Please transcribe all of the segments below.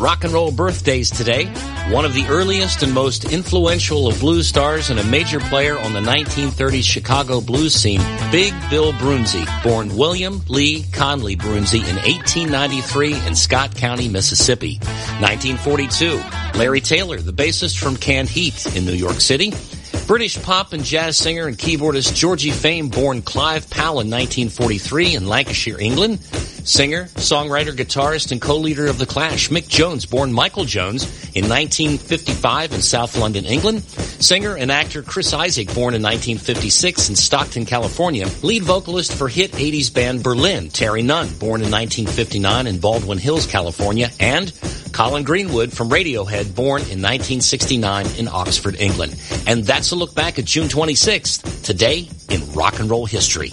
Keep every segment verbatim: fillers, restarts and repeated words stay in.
rock and roll birthdays today. One of the earliest and most influential of blues stars and a major player on the nineteen thirties Chicago blues scene, Big Bill Broonzy, born William Lee Conley Broonzy in eighteen ninety-three in Scott County, Mississippi. nineteen forty-two, Larry Taylor, the bassist from Canned Heat in New York City. British pop and jazz singer and keyboardist Georgie Fame, born Clive Powell in nineteen forty-three in Lancashire, England. Singer, songwriter, guitarist, and co-leader of The Clash, Mick Jones, born Michael Jones in nineteen fifty-five in South London, England. Singer and actor Chris Isaak, born in nineteen fifty-six in Stockton, California. Lead vocalist for hit eighties band Berlin, Terry Nunn, born in nineteen fifty-nine in Baldwin Hills, California. And Colin Greenwood from Radiohead, born in nineteen sixty-nine in Oxford, England. And that's a look back at June twenty-sixth, today in rock and roll history.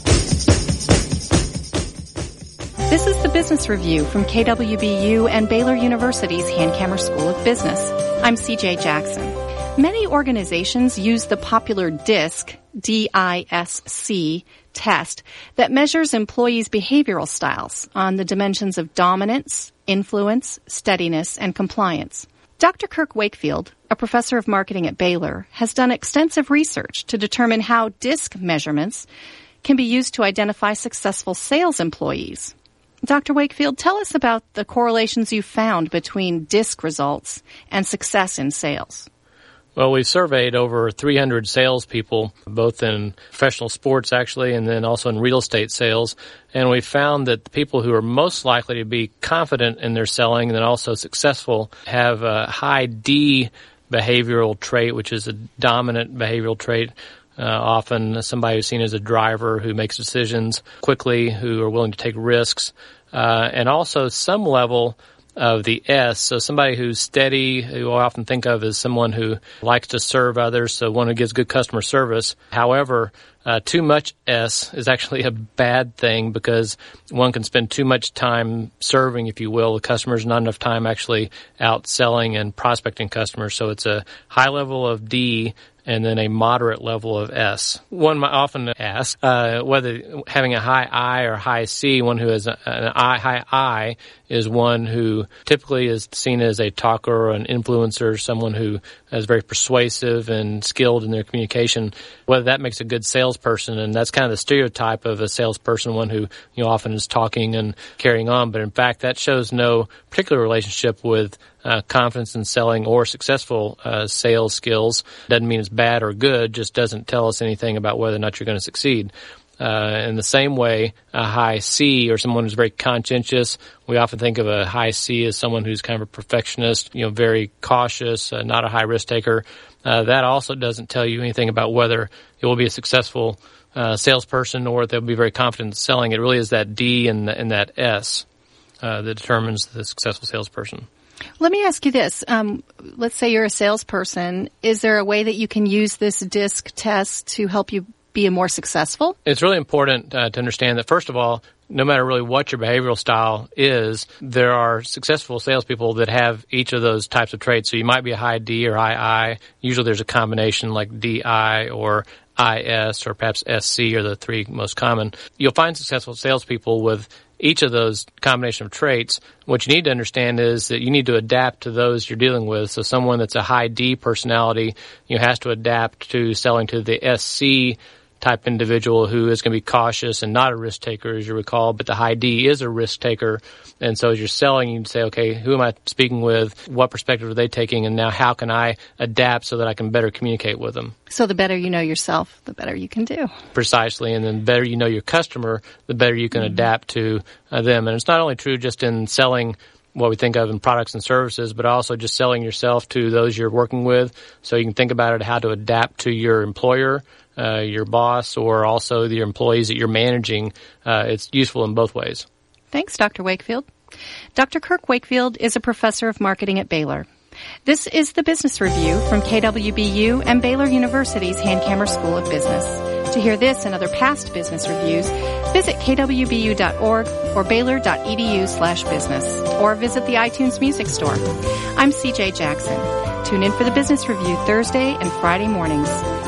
This is the Business Review from K W B U and Baylor University's Hankamer School of Business. I'm C J Jackson. Many organizations use the popular DISC, D I S C, test that measures employees' behavioral styles on the dimensions of dominance, influence, steadiness, and compliance. Doctor Kirk Wakefield, a professor of marketing at Baylor, has done extensive research to determine how DISC measurements can be used to identify successful sales employees. Doctor Wakefield, tell us about the correlations you found between DISC results and success in sales. Well, we surveyed over three hundred salespeople, both in professional sports, actually, and then also in real estate sales. And we found that the people who are most likely to be confident in their selling and then also successful have a high D behavioral trait, which is a dominant behavioral trait. Uh, often somebody who's seen as a driver who makes decisions quickly, who are willing to take risks, uh, and also some level of the S, so somebody who's steady, who I often think of as someone who likes to serve others, so one who gives good customer service. However, uh, too much S is actually a bad thing because one can spend too much time serving, if you will, the customers, not enough time actually out selling and prospecting customers. So it's a high level of D and then a moderate level of S. One might often ask uh, whether having a high I or high C, one who has an I, high I is one who typically is seen as a talker or an influencer, someone who is very persuasive and skilled in their communication, whether that makes a good salesperson. And that's kind of the stereotype of a salesperson, one who you know often is talking and carrying on. But in fact, that shows no particular relationship with Uh, confidence in selling or successful uh, sales skills. Doesn't mean it's bad or good, just doesn't tell us anything about whether or not you're going to succeed. Uh, in the same way, a high C or someone who's very conscientious, we often think of a high C as someone who's kind of a perfectionist, you know, very cautious, uh, not a high risk taker. Uh, that also doesn't tell you anything about whether it will be a successful uh, salesperson or they'll be very confident in selling. It really is that D and, the, and that S uh, that determines the successful salesperson. Let me ask you this. Um, let's say you're a salesperson. Is there a way that you can use this DISC test to help you be more successful? It's really important uh, to understand that, first of all, no matter really what your behavioral style is, there are successful salespeople that have each of those types of traits. So you might be a high D or high I. Usually there's a combination like D I or I S or perhaps S C are the three most common. You'll find successful salespeople with each of those combination of traits. What you need to understand is that you need to adapt to those you're dealing with. So someone that's a high D personality, you know, has to adapt to selling to the S C type individual who is going to be cautious and not a risk taker, as you recall, but the high D is a risk taker. And so as you're selling, you can say, okay, who am I speaking with? What perspective are they taking? And now how can I adapt so that I can better communicate with them? So the better you know yourself, the better you can do. Precisely. And then the better you know your customer, the better you can mm-hmm. adapt to uh, them. And it's not only true just in selling what we think of in products and services, but also just selling yourself to those you're working with. So you can think about it, how to adapt to your employer, uh, your boss, or also your employees that you're managing. Uh, it's useful in both ways. Thanks, Doctor Wakefield. Doctor Kirk Wakefield is a professor of marketing at Baylor. This is the Business Review from K W B U and Baylor University's Hankamer School of Business. To hear this and other past business reviews, visit k w b u dot org or baylor dot e d u slash business, or visit the iTunes Music Store. I'm C J Jackson. Tune in for the Business Review Thursday and Friday mornings.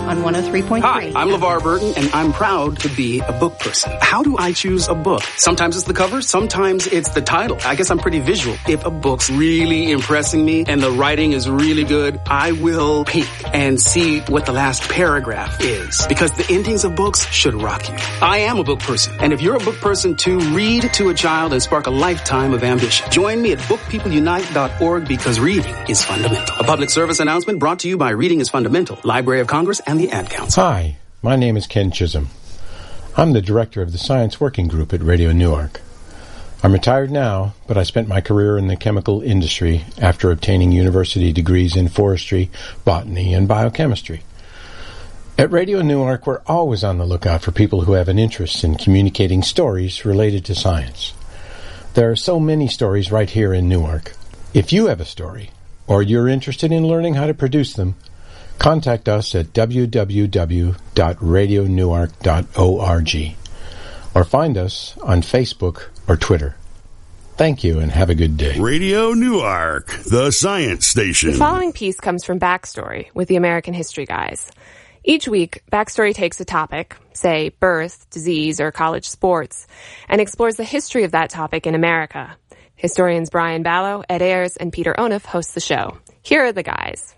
on one oh three point three. Hi, I'm LeVar Burton, and I'm proud to be a book person. How do I choose a book? Sometimes it's the cover, sometimes it's the title. I guess I'm pretty visual. If a book's really impressing me and the writing is really good, I will peek and see what the last paragraph is, because the endings of books should rock you. I am a book person, and if you're a book person too, read to a child and spark a lifetime of ambition. Join me at book people unite dot org, because reading is fundamental. A public service announcement brought to you by Reading is Fundamental, Library of Congress, and the Ad Council. Hi, my name is Ken Chisholm. I'm the director of the Science Working Group at Radio Newark. I'm retired now, but I spent my career in the chemical industry after obtaining university degrees in forestry, botany, and biochemistry. At Radio Newark, we're always on the lookout for people who have an interest in communicating stories related to science. There are so many stories right here in Newark. If you have a story, or you're interested in learning how to produce them, contact us at w w w dot radio newark dot org or find us on Facebook or Twitter. Thank you and have a good day. Radio Newark, the science station. The following piece comes from Backstory with the American History Guys. Each week, Backstory takes a topic, say birth, disease, or college sports, and explores the history of that topic in America. Historians Brian Ballo, Ed Ayers, and Peter Onuf host the show. Here are the guys.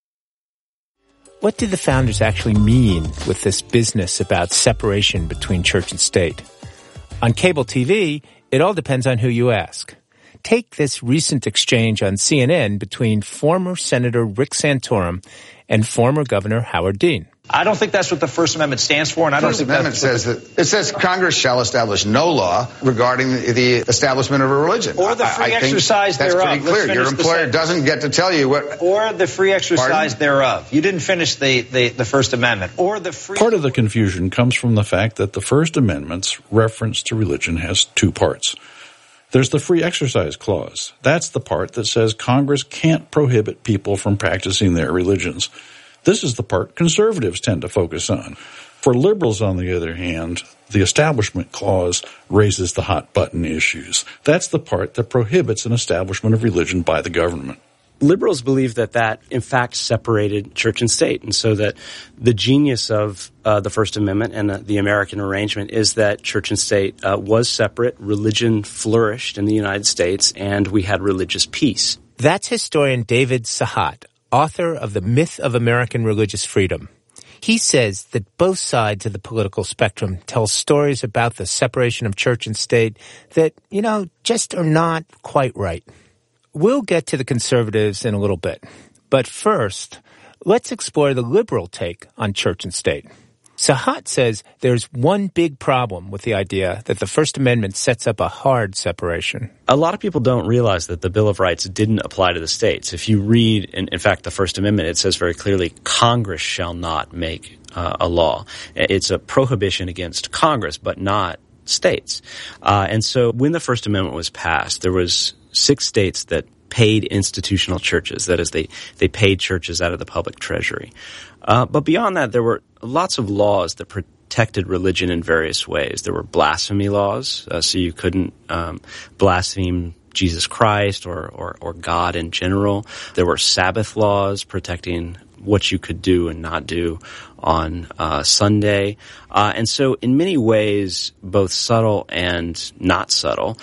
What did the founders actually mean with this business about separation between church and state? On cable T V, it all depends on who you ask. Take this recent exchange on C N N between former Senator Rick Santorum and former Governor Howard Dean. I don't think that's what the First Amendment stands for, and I don't First think Amendment says that it says Congress shall establish no law regarding the, the establishment of a religion, or the free I, I exercise that's thereof. That's pretty clear. Your employer doesn't get to tell you what, or the free exercise Pardon? thereof. You didn't finish the, the the First Amendment, or the free. Part of the confusion comes from the fact that the First Amendment's reference to religion has two parts. There's the free exercise clause. That's the part that says Congress can't prohibit people from practicing their religions. This is the part conservatives tend to focus on. For liberals, on the other hand, the Establishment Clause raises the hot-button issues. That's the part that prohibits an establishment of religion by the government. Liberals believe that that, in fact, separated church and state, and so that the genius of uh, the First Amendment and uh, the American arrangement is that church and state uh, was separate, religion flourished in the United States, and we had religious peace. That's historian David Sahat, author of The Myth of American Religious Freedom. He says that both sides of the political spectrum tell stories about the separation of church and state that, you know, just are not quite right. We'll get to the conservatives in a little bit. But first, let's explore the liberal take on church and state. Sahat says there's one big problem with the idea that the First Amendment sets up a hard separation. A lot of people don't realize that the Bill of Rights didn't apply to the states. If you read, in, in fact, the First Amendment, it says very clearly, Congress shall not make uh, a law. It's a prohibition against Congress, but not states. Uh, and so when the First Amendment was passed, there was six states that paid institutional churches. That is, they, they paid churches out of the public treasury. Uh, but beyond that, there were lots of laws that protected religion in various ways. There were blasphemy laws, uh, so you couldn't um, blaspheme Jesus Christ or, or, or God in general. There were Sabbath laws protecting what you could do and not do on uh, Sunday. Uh, and so in many ways, both subtle and not subtle,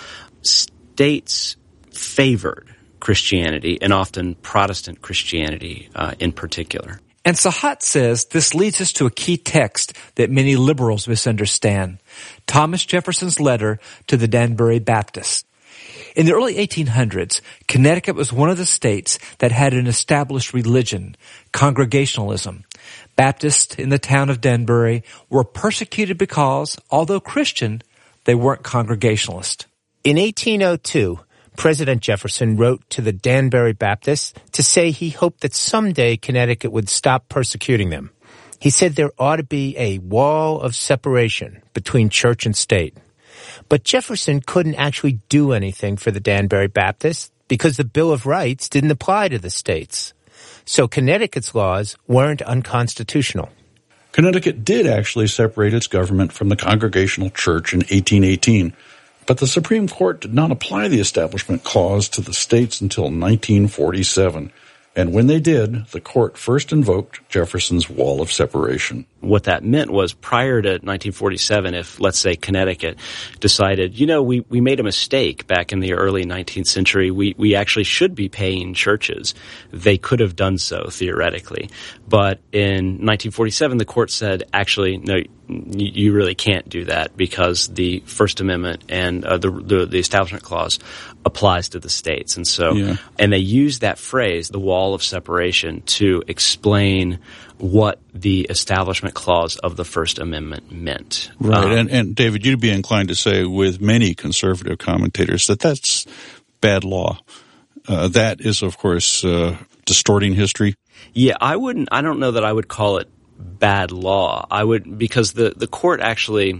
states favored Christianity, and often Protestant Christianity uh, in particular. And Sahat says this leads us to a key text that many liberals misunderstand, Thomas Jefferson's letter to the Danbury Baptists. In the early eighteen hundreds, Connecticut was one of the states that had an established religion, Congregationalism. Baptists in the town of Danbury were persecuted because, although Christian, they weren't Congregationalist. In eighteen oh two, President Jefferson wrote to the Danbury Baptists to say he hoped that someday Connecticut would stop persecuting them. He said there ought to be a wall of separation between church and state. But Jefferson couldn't actually do anything for the Danbury Baptists because the Bill of Rights didn't apply to the states. So Connecticut's laws weren't unconstitutional. Connecticut did actually separate its government from the Congregational Church in eighteen eighteen. But the Supreme Court did not apply the Establishment Clause to the states until nineteen forty-seven. And when they did, the court first invoked Jefferson's wall of separation. What that meant was prior to nineteen forty-seven, if, let's say, Connecticut decided, you know, we, we made a mistake back in the early nineteenth century. We, we actually should be paying churches. They could have done so, theoretically. But in nineteen forty-seven, the court said, actually, no, you really can't do that because the First Amendment and uh, the, the the Establishment Clause applies to the states. And so, yeah. and they used that phrase, the wall of separation, to explain what the Establishment Clause of the First Amendment meant. Right. Um, and, and David, you'd be inclined to say with many conservative commentators that that's bad law. Uh, that is, of course, uh, distorting history. Yeah, I wouldn't, I don't know that I would call it bad law. I would, because the, the court actually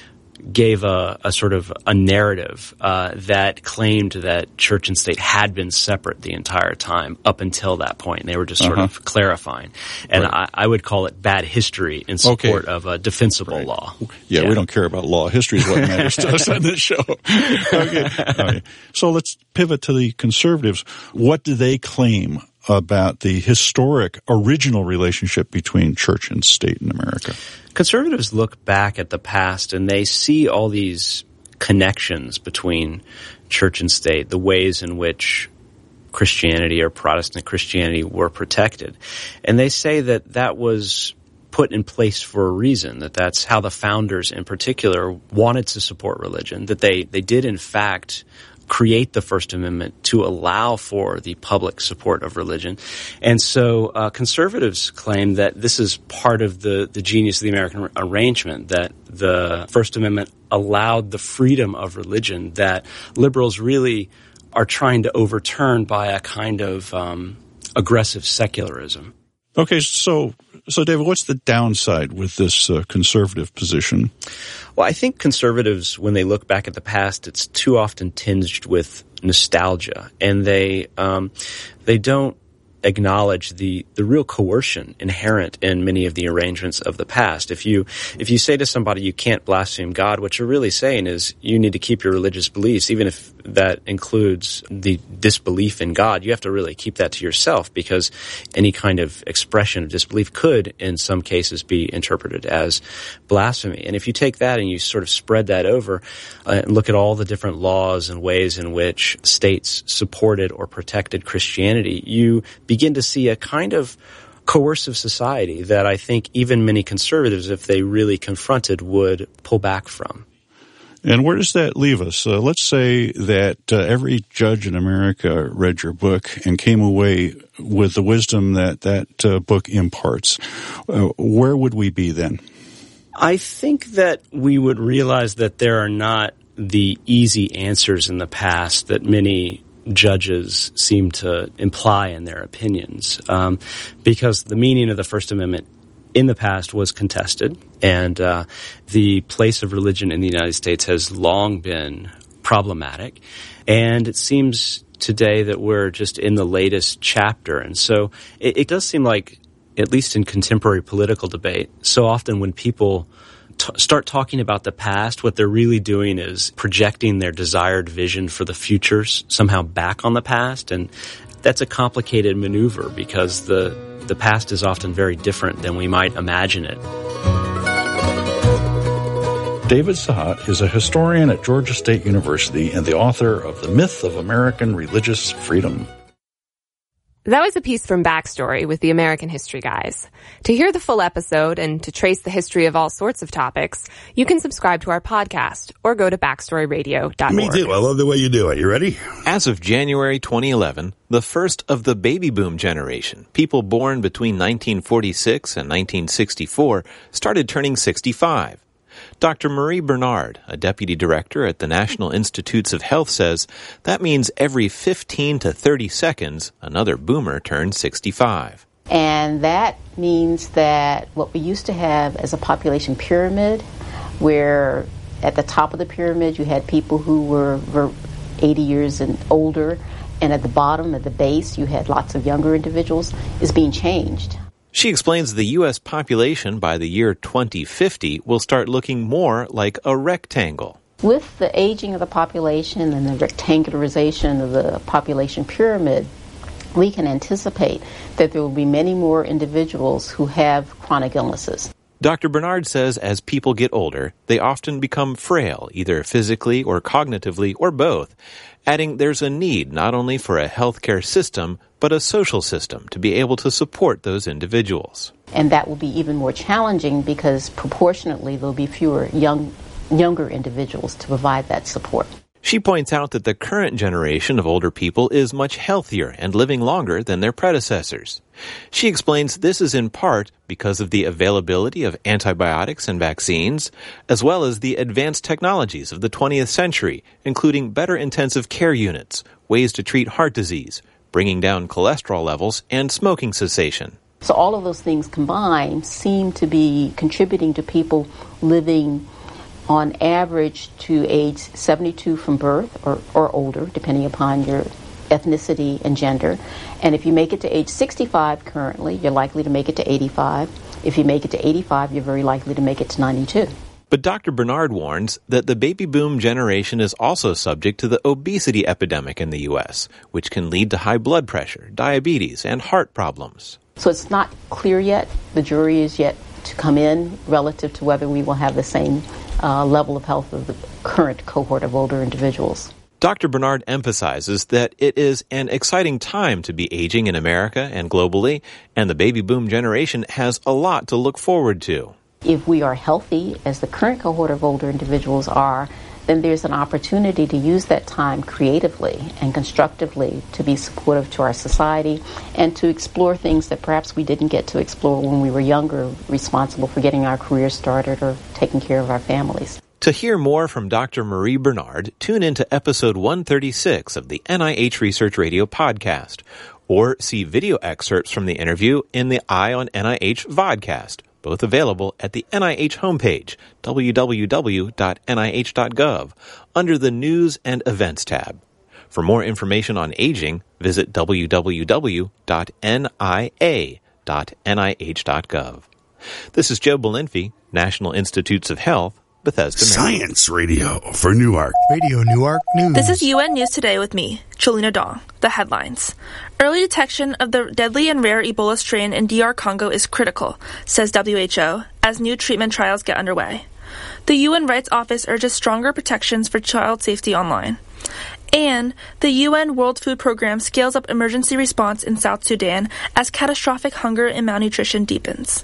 gave a, a sort of a narrative uh, that claimed that church and state had been separate the entire time up until that point. They were just sort uh-huh. of clarifying. And right. I, I would call it bad history in support okay. of a defensible right. law. Yeah, yeah, we don't care about law. History is what matters to us on this show. Okay. Right. So let's pivot to the conservatives. What do they claim about the historic, original relationship between church and state in America? Conservatives look back at the past and they see all these connections between church and state, the ways in which Christianity or Protestant Christianity were protected. And they say that that was put in place for a reason, that that's how the founders in particular wanted to support religion, that they, they did in fact create the First Amendment to allow for the public support of religion. And so uh, conservatives claim that this is part of the, the genius of the American arrangement, that the First Amendment allowed the freedom of religion that liberals really are trying to overturn by a kind of um, aggressive secularism. Okay, so so David, what's the downside with this uh, conservative position? Well, I think conservatives, when they look back at the past, it's too often tinged with nostalgia, and they um, they don't acknowledge the the real coercion inherent in many of the arrangements of the past. If you if you say to somebody you can't blaspheme God, what you're really saying is you need to keep your religious beliefs, even if that includes the disbelief in God. You have to really keep that to yourself, because any kind of expression of disbelief could, in some cases, be interpreted as blasphemy. And if you take that and you sort of spread that over uh, and look at all the different laws and ways in which states supported or protected Christianity, you begin to see a kind of coercive society that I think even many conservatives, if they really confronted, would pull back from. And where does that leave us? Uh, let's say that uh, every judge in America read your book and came away with the wisdom that that uh, book imparts. Uh, where would we be then? I think that we would realize that there are not the easy answers in the past that many judges seem to imply in their opinions, um, because the meaning of the First Amendment in the past was contested, and uh, the place of religion in the United States has long been problematic, and it seems today that we're just in the latest chapter. And so it, it does seem like, at least in contemporary political debate, so often when people T- start talking about the past, what they're really doing is projecting their desired vision for the future somehow back on the past. And that's a complicated maneuver, because the, the past is often very different than we might imagine it. David Sahat is a historian at Georgia State University and the author of The Myth of American Religious Freedom. That was a piece from Backstory with the American History Guys. To hear the full episode and to trace the history of all sorts of topics, you can subscribe to our podcast or go to backstory radio dot org. Me too. I love the way you do it. You ready? As of January twenty eleven, the first of the baby boom generation, people born between nineteen forty-six and nineteen sixty-four, started turning sixty-five. Doctor Marie Bernard, a deputy director at the National Institutes of Health, says that means every fifteen to thirty seconds, another boomer turns sixty-five. And that means that what we used to have as a population pyramid, where at the top of the pyramid you had people who were eighty years and older, and at the bottom, at the base, you had lots of younger individuals, is being changed. She explains the U S population by the year twenty fifty will start looking more like a rectangle. With the aging of the population and the rectangularization of the population pyramid, we can anticipate that there will be many more individuals who have chronic illnesses. Doctor Bernard says as people get older, they often become frail, either physically or cognitively or both, adding there's a need not only for a healthcare system, but a social system to be able to support those individuals. And that will be even more challenging because proportionately there will be fewer young, younger individuals to provide that support. She points out that the current generation of older people is much healthier and living longer than their predecessors. She explains this is in part because of the availability of antibiotics and vaccines, as well as the advanced technologies of the twentieth century, including better intensive care units, ways to treat heart disease, bringing down cholesterol levels, and smoking cessation. So all of those things combined seem to be contributing to people living on average to age seventy-two from birth or, or older, depending upon your ethnicity and gender. And if you make it to age sixty-five currently, you're likely to make it to eighty-five. If you make it to eighty-five, you're very likely to make it to ninety-two. But Doctor Bernard warns that the baby boom generation is also subject to the obesity epidemic in the U S, which can lead to high blood pressure, diabetes, and heart problems. So it's not clear yet. The jury is yet to come in relative to whether we will have the same uh, level of health of the current cohort of older individuals. Doctor Bernard emphasizes that it is an exciting time to be aging in America and globally, and the baby boom generation has a lot to look forward to. If we are healthy, as the current cohort of older individuals are, then there's an opportunity to use that time creatively and constructively to be supportive to our society and to explore things that perhaps we didn't get to explore when we were younger, responsible for getting our careers started or taking care of our families. To hear more from Doctor Marie Bernard, tune into episode one thirty-six of the N I H Research Radio podcast, or see video excerpts from the interview in the Eye on N I H vodcast, both available at the N I H homepage, w w w dot n i h dot gov, under the News and Events tab. For more information on aging, visit w w w dot n i a dot n i h dot gov. This is Joe Belinfy, National Institutes of Health, Bethesda, Maryland. Science Radio for Newark. Radio Newark News. This is U N News Today with me, Cholina Dong. The headlines. Early detection of the deadly and rare Ebola strain in D R Congo is critical, says W H O, as new treatment trials get underway. The U N Rights Office urges stronger protections for child safety online. And the U N World Food Program scales up emergency response in South Sudan as catastrophic hunger and malnutrition deepens.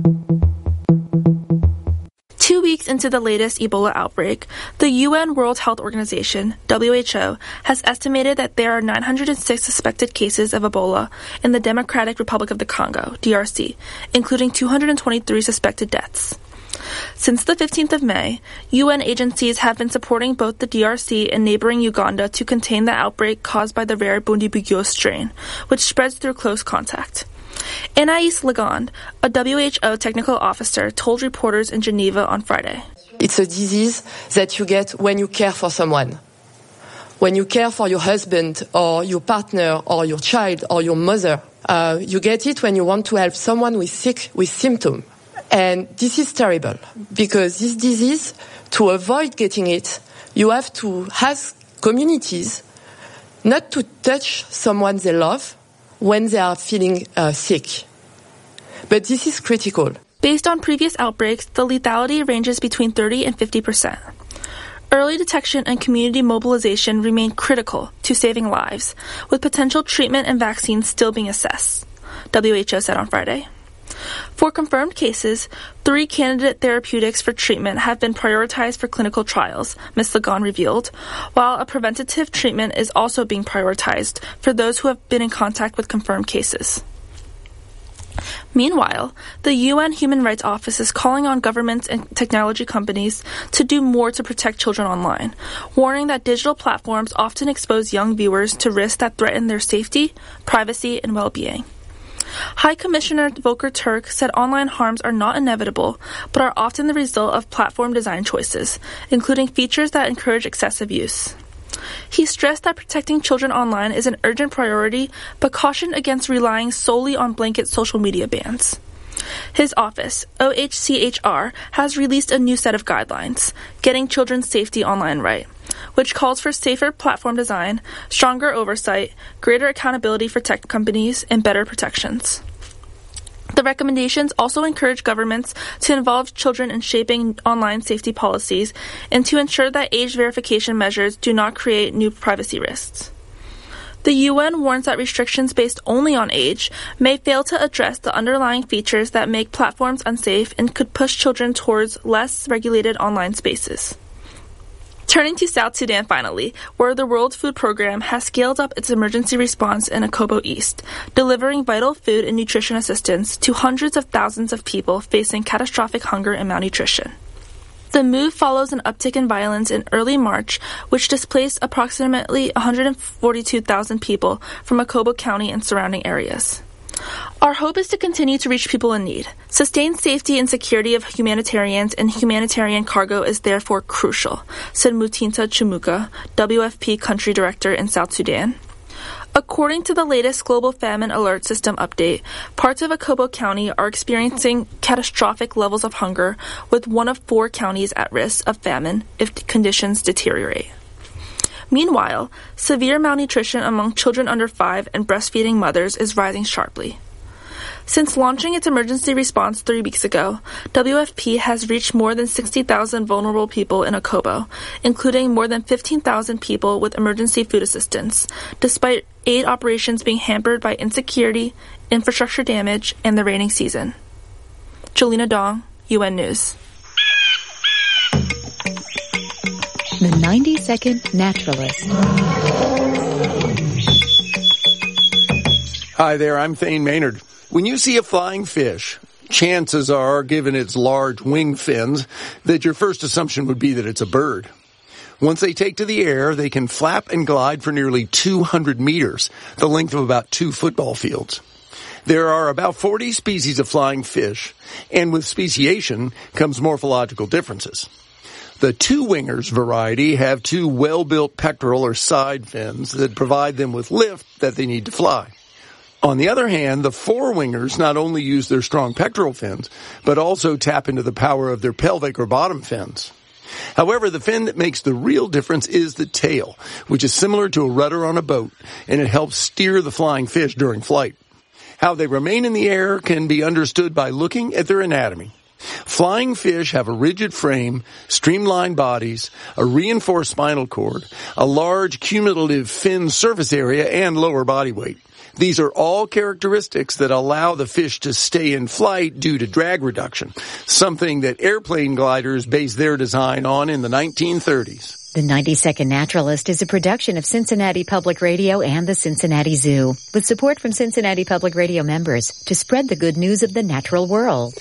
Two weeks into the latest Ebola outbreak, the U N World Health Organization, W H O, has estimated that there are nine hundred six suspected cases of Ebola in the Democratic Republic of the Congo, D R C, including two hundred twenty-three suspected deaths. Since the fifteenth of May, U N agencies have been supporting both the D R C and neighboring Uganda to contain the outbreak caused by the rare Bundibugyo strain, which spreads through close contact. Anaïs Legond, a W H O technical officer, told reporters in Geneva on Friday. It's a disease that you get when you care for someone. When you care for your husband or your partner or your child or your mother. Uh, you get it when you want to help someone who is sick with symptoms. And this is terrible because this disease, to avoid getting it, you have to ask communities not to touch someone they love when they are feeling uh, sick. But this is critical. Based on previous outbreaks, the lethality ranges between thirty and fifty percent. Early detection and community mobilization remain critical to saving lives, with potential treatment and vaccines still being assessed, W H O said on Friday. For confirmed cases, three candidate therapeutics for treatment have been prioritized for clinical trials, Miz Legond revealed, while a preventative treatment is also being prioritized for those who have been in contact with confirmed cases. Meanwhile, the U N Human Rights Office is calling on governments and technology companies to do more to protect children online, warning that digital platforms often expose young viewers to risks that threaten their safety, privacy, and well-being. High Commissioner Volker Turk said online harms are not inevitable, but are often the result of platform design choices, including features that encourage excessive use. He stressed that protecting children online is an urgent priority, but cautioned against relying solely on blanket social media bans. His office, O H C H R, has released a new set of guidelines, Getting Children's Safety Online Right, which calls for safer platform design, stronger oversight, greater accountability for tech companies, and better protections. The recommendations also encourage governments to involve children in shaping online safety policies and to ensure that age verification measures do not create new privacy risks. The U N warns that restrictions based only on age may fail to address the underlying features that make platforms unsafe and could push children towards less regulated online spaces. Turning to South Sudan finally, where the World Food Program has scaled up its emergency response in Akobo East, delivering vital food and nutrition assistance to hundreds of thousands of people facing catastrophic hunger and malnutrition. The move follows an uptick in violence in early March, which displaced approximately one hundred forty-two thousand people from Akobo County and surrounding areas. Our hope is to continue to reach people in need. Sustained safety and security of humanitarians and humanitarian cargo is therefore crucial, said Mutinta Chumuka, W F P Country Director in South Sudan. According to the latest Global Famine Alert System update, parts of Akobo County are experiencing catastrophic levels of hunger, with one of four counties at risk of famine if conditions deteriorate. Meanwhile, severe malnutrition among children under five and breastfeeding mothers is rising sharply. Since launching its emergency response three weeks ago, W F P has reached more than sixty thousand vulnerable people in Akobo, including more than fifteen thousand people with emergency food assistance, despite aid operations being hampered by insecurity, infrastructure damage, and the rainy season. Jolena Dong, U N News. The ninety second Naturalist. Hi there, I'm Thane Maynard. When you see a flying fish, chances are, given its large wing fins, that your first assumption would be that it's a bird. Once they take to the air, they can flap and glide for nearly two hundred meters, the length of about two football fields. There are about forty species of flying fish, and with speciation comes morphological differences. The two-wingers variety have two well-built pectoral or side fins that provide them with lift that they need to fly. On the other hand, the four-wingers not only use their strong pectoral fins, but also tap into the power of their pelvic or bottom fins. However, the fin that makes the real difference is the tail, which is similar to a rudder on a boat, and it helps steer the flying fish during flight. How they remain in the air can be understood by looking at their anatomy. Flying fish have a rigid frame, streamlined bodies, a reinforced spinal cord, a large cumulative fin surface area, and lower body weight. These are all characteristics that allow the fish to stay in flight due to drag reduction, something that airplane gliders based their design on in the nineteen thirties. The ninety second Naturalist is a production of Cincinnati Public Radio and the Cincinnati Zoo, with support from Cincinnati Public Radio members to spread the good news of the natural world.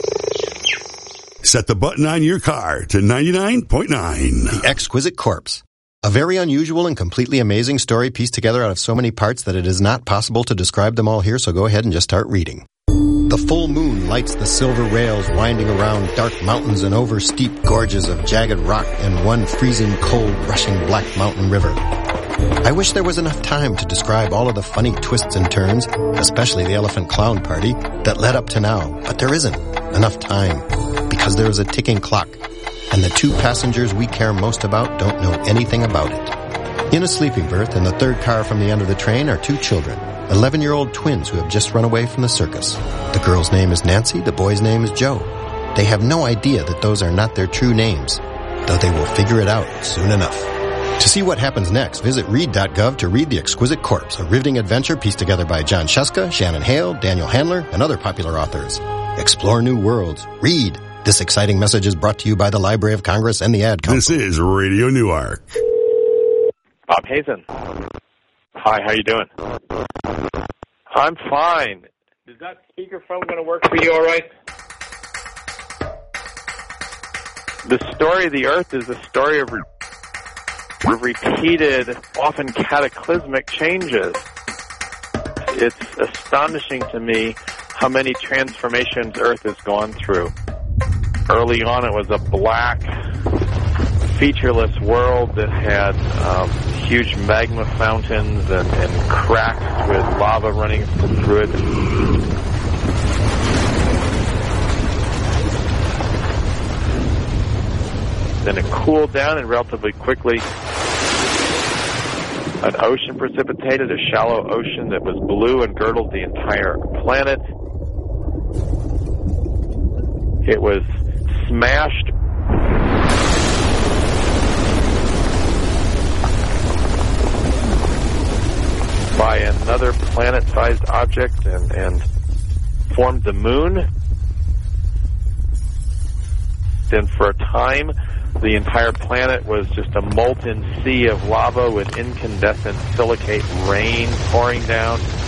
Set the button on your car to ninety-nine point nine. The Exquisite Corpse. A very unusual and completely amazing story pieced together out of so many parts that it is not possible to describe them all here, so go ahead and just start reading. The full moon lights the silver rails winding around dark mountains and over steep gorges of jagged rock and one freezing cold rushing black mountain river. I wish there was enough time to describe all of the funny twists and turns, especially the elephant clown party, that led up to now, but there isn't enough time, because there is a ticking clock, and the two passengers we care most about don't know anything about it. In a sleeping berth in the third car from the end of the train are two children, eleven-year-old twins who have just run away from the circus. The girl's name is Nancy, the boy's name is Joe. They have no idea that those are not their true names, though they will figure it out soon enough. To see what happens next, visit read dot gov to read The Exquisite Corpse, a riveting adventure pieced together by John Shuska, Shannon Hale, Daniel Handler, and other popular authors. Explore new worlds. Read. This exciting message is brought to you by the Library of Congress and the Ad Council. This is Radio Newark. Bob Hazen. Hi, how you doing? I'm fine. Is that speakerphone going to work for you all right? The story of the Earth is a story of re- repeated, often cataclysmic changes. It's astonishing to me how many transformations Earth has gone through. Early on, it was a black, featureless world that had um, huge magma fountains and, and cracks with lava running through it. Then it cooled down, and relatively quickly an ocean precipitated, a shallow ocean that was blue and girdled the entire planet. It was smashed by another planet-sized object and, and formed the moon. Then for a time, the entire planet was just a molten sea of lava with incandescent silicate rain pouring down.